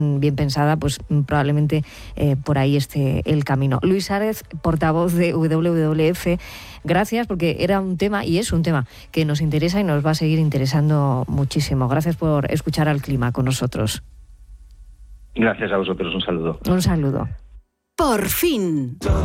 bien pensada, pues probablemente por ahí esté el camino. Luis Árez, portavoz de WWF, gracias, porque era un tema y es un tema que nos interesa y nos va a seguir interesando muchísimo. Gracias por escuchar Al Clima con nosotros. Gracias a vosotros, un saludo. Un saludo. Por fin.